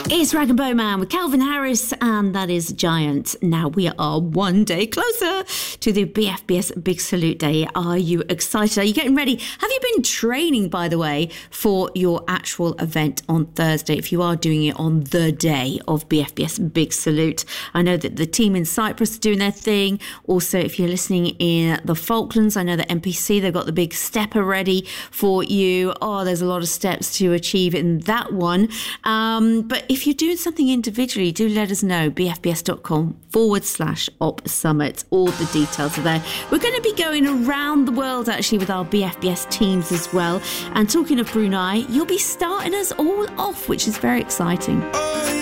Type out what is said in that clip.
It's Rag and Bowman with Calvin Harris, and that is Giant. Now we are one day closer to the BFBS Big Salute Day. Are you excited? Are you getting ready? Have you been training, by the way, for your actual event on Thursday, if you are doing it on the day of BFBS Big Salute? I know that the team in Cyprus are doing their thing. Also, if you're listening in the Falklands, I know that NPC, they've got the big stepper ready for you. Oh, there's a lot of steps to achieve in that one. But if you're doing something individually, do let us know. bfbs.com/op summit. All the details are there. We're going to be going around the world actually with our BFBS teams as well. And talking of Brunei, you'll be starting us all off, which is very exciting.